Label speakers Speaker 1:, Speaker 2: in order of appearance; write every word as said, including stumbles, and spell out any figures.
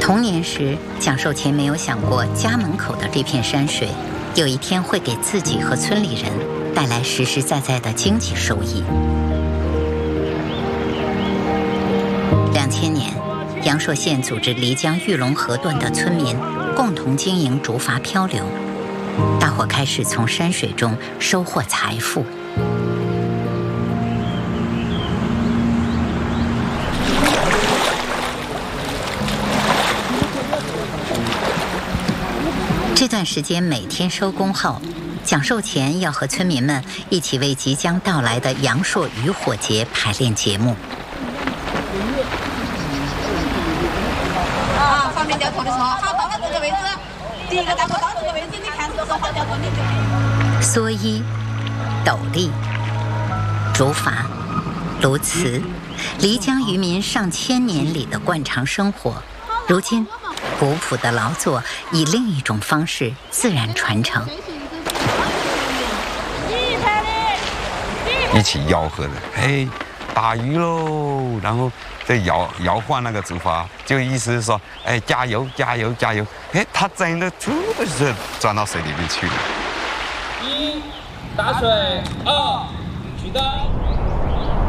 Speaker 1: 童年时，蒋寿前没有想过家门口的这片山水，有一天会给自己和村里人带来实实在在的经济收益。两千年，阳朔县组织漓江玉龙河段的村民共同经营竹筏漂流，大伙开始从山水中收获财富。这段时间每天收工后，蒋寿前要和村民们一起为即将到来的阳朔渔火节排练节目。
Speaker 2: 啊，方便掉头的时候，好，到了这个位置，第一个大哥到这个位置，你看这个好掉头，你就。
Speaker 1: 蓑衣、斗笠、竹筏、鸬鹚，漓江渔民上千年里的惯常生活，如今古朴的劳作以另一种方式自然传承。
Speaker 3: 一起吆喝的，嘿，打鱼喽！然后再摇摇晃那个竹筏，就意思是说，哎，加油，加油，加油！哎，他真的突的是钻到水里面去了。
Speaker 4: 一，打水；二，取刀。